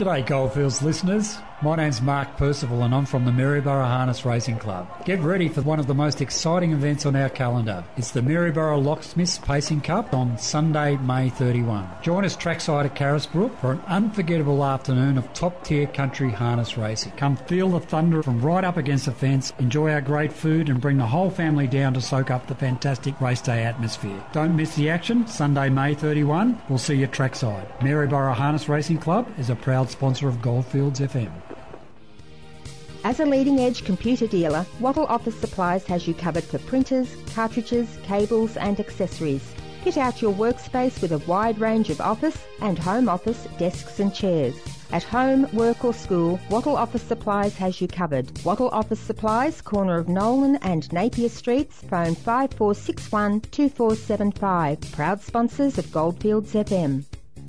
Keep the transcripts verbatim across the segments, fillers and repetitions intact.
G'day Goldfields listeners, my name's Mark Percival and I'm from the Maryborough Harness Racing Club. Get ready for one of the most exciting events on our calendar. It's the Maryborough Locksmiths Pacing Cup on Sunday, May thirty-first. Join us trackside at Carisbrook for an unforgettable afternoon of top-tier country harness racing. Come feel the thunder from right up against the fence, enjoy our great food and bring the whole family down to soak up the fantastic race day atmosphere. Don't miss the action, Sunday, May thirty-first. We'll see you trackside. Maryborough Harness Racing Club is a proud sponsor of Goldfields F M. As a leading-edge computer dealer, Wattle Office Supplies has you covered for printers, cartridges, cables and accessories. Fit out your workspace with a wide range of office and home office desks and chairs. At home, work or school, Wattle Office Supplies has you covered. Wattle Office Supplies, corner of Nolan and Napier Streets, phone five four six one, two four seven five. Proud sponsors of Goldfields F M.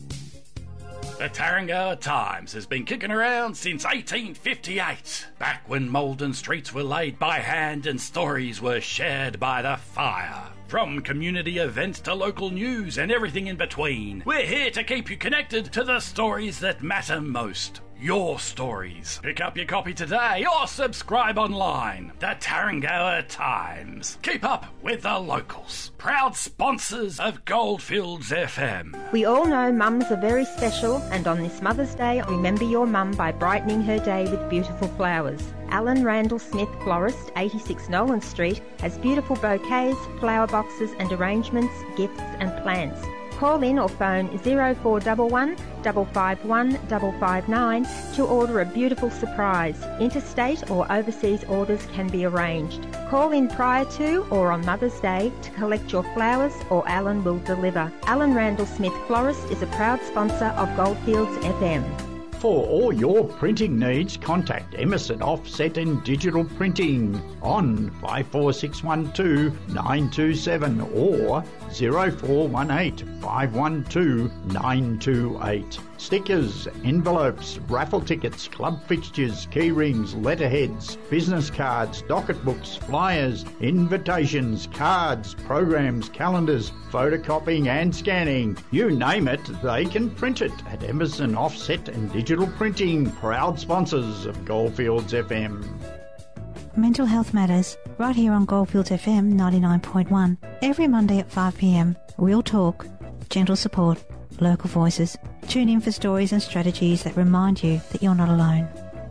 The Tarrangower Times has been kicking around since eighteen fifty-eight, back when Maldon streets were laid by hand and stories were shared by the fire. From community events to local news and everything in between, we're here to keep you connected to the stories that matter most. Your stories. Pick up your copy today or subscribe online. The Tarrangower Times. Keep up with the locals. Proud sponsors of Goldfields F M. We all know mums are very special, and on this Mother's Day, remember your mum by brightening her day with beautiful flowers. Alan Randall Smith Florist, eighty-six Nolan Street, has beautiful bouquets, flower boxes and arrangements, gifts and plants. Call in or phone oh four one one, five five one, five five nine to order a beautiful surprise. Interstate or overseas orders can be arranged. Call in prior to or on Mother's Day to collect your flowers or Alan will deliver. Alan Randall Smith Florist is a proud sponsor of Goldfields F M. For all your printing needs, contact Emerson Offset and Digital Printing on five four six one two, nine two seven or oh four one eight, five one two, nine two eight. Stickers, envelopes, raffle tickets, club fixtures, key rings, letterheads, business cards, docket books, flyers, invitations, cards, programs, calendars, photocopying and scanning. You name it, they can print it at Emerson Offset and Digital Printing, proud sponsors of Goldfields F M. Mental Health Matters, right here on Goldfields F M ninety-nine point one. Every Monday at five p m. Real talk, gentle support, local voices. Tune in for stories and strategies that remind you that you're not alone.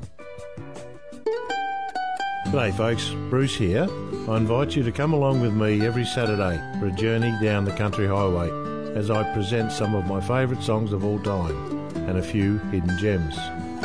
G'day folks, Bruce here. I invite you to come along with me every Saturday for a journey down the country highway as I present some of my favourite songs of all time and a few hidden gems.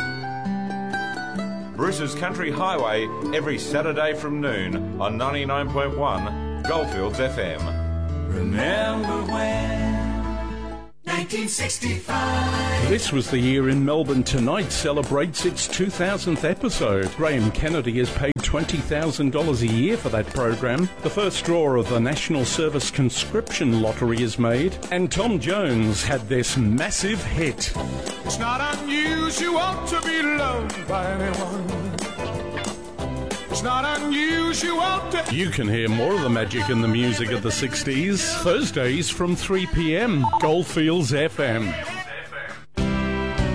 Bruce's Country Highway every Saturday from noon on ninety-nine point one Goldfields F M. Remember when nineteen sixty-five. This was the year in Melbourne Tonight celebrates its two thousandth episode. Graham Kennedy has paid twenty thousand dollars a year for that program. The first draw of the National Service Conscription Lottery is made. And Tom Jones had this massive hit. It's not unusual to be loved by anyone. It's not unusual to... You can hear more of the magic and the music of the sixties Thursdays from three p m. Goldfields F M.